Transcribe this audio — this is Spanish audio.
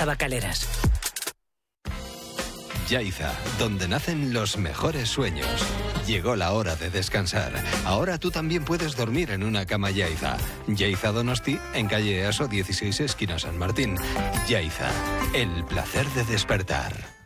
tabacaleras. Yaiza, donde nacen los mejores sueños. Llegó la hora de descansar. Ahora tú también puedes dormir en una cama Yaiza. Yaiza Donosti, en calle Easo 16, esquina San Martín. Yaiza, el placer de despertar.